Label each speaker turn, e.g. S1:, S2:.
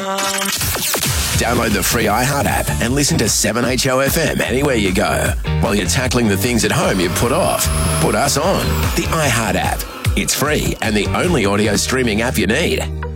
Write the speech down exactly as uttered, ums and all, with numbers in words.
S1: Download the free iHeart app and listen to seven H O F M anywhere you go. While you're tackling the things at home you put off, put us on. The iHeart app. It's free and the only audio streaming app you need.